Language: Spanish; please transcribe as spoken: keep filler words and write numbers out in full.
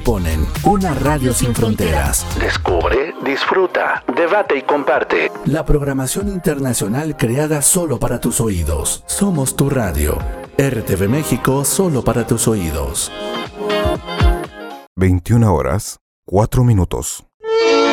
proponen una radio sin fronteras. Descubre, disfruta, debate y comparte. La programación internacional creada solo para tus oídos. Somos tu radio. R T V México, solo para tus oídos. veintiuna horas, cuatro minutos.